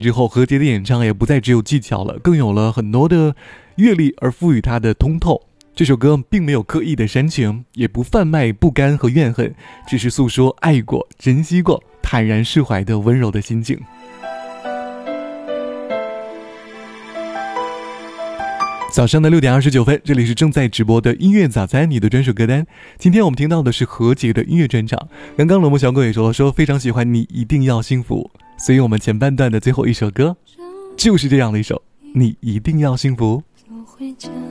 之后何洁的演唱也不再只有技巧了，更有了很多的阅历而赋予它的通透。这首歌并没有刻意的煽情，也不贩卖不甘和怨恨，只是诉说爱过、珍惜过、坦然释怀的温柔的心境。早上的6点29分，这里是正在直播的音乐早餐，你的专属歌单。今天我们听到的是何洁的音乐专场。刚刚冷漠小狗也说非常喜欢你一定要幸福，所以我们前半段的最后一首歌就是这样的一首你一定要幸福。 走回家